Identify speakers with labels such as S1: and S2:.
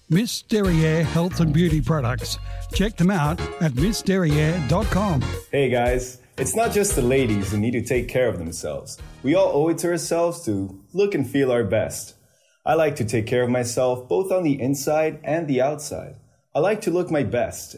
S1: Miss Derriere Health and Beauty Products. Check them out at missderriere.com.
S2: Hey guys, it's not just the ladies who need to take care of themselves. We all owe it to ourselves to look and feel our best. I like to take care of myself both on the inside and the outside. I like to look my best,